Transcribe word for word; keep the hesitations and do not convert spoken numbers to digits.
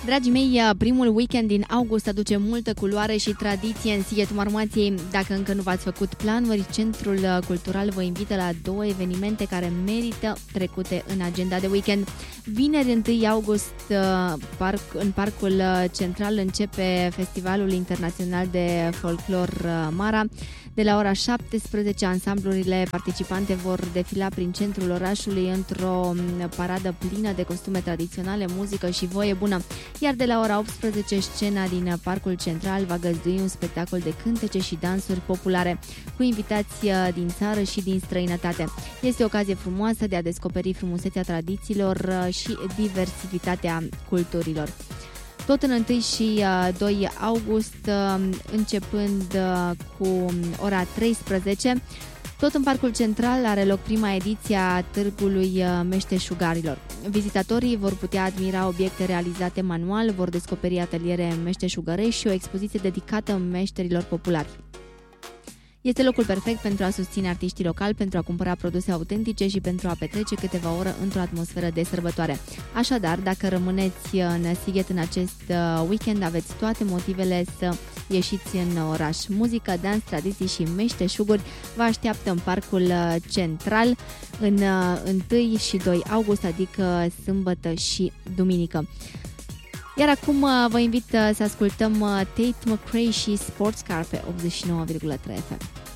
Dragii mei, primul weekend din august aduce multă culoare și tradiție în Sighetul Marmației. Dacă încă nu v-ați făcut planuri, Centrul Cultural vă invită la două evenimente care merită trecute în agenda de weekend. Vineri întâi august, parc, în Parcul Central începe Festivalul Internațional de Folclor Mara. De la ora șaptesprezece, ansamblurile participante vor defila prin centrul orașului într-o paradă plină de costume tradiționale, muzică și voie bună. Iar de la ora optsprezece, scena din Parcul Central va găzdui un spectacol de cântece și dansuri populare, cu invitați din țară și din străinătate. Este o ocazie frumoasă de a descoperi frumusețea tradițiilor și diversitatea culturilor. Tot în întâi și doi august, începând cu ora treisprezece, tot în Parcul Central are loc prima ediție a Târgului Meșteșugarilor. Vizitatorii vor putea admira obiecte realizate manual, vor descoperi ateliere meșteșugărești și o expoziție dedicată meșterilor populari. Este locul perfect pentru a susține artiștii locali, pentru a cumpăra produse autentice și pentru a petrece câteva ore într-o atmosferă de sărbătoare. Așadar, dacă rămâneți în Sighet în acest weekend, aveți toate motivele să ieșiți în oraș. Muzică, dans, tradiții și meșteșuguri vă așteaptă în Parcul Central în întâi și doi august, adică sâmbătă și duminică. Iar acum vă invit să ascultăm Tate McRae și Sports Car pe optzeci și nouă virgulă trei F M.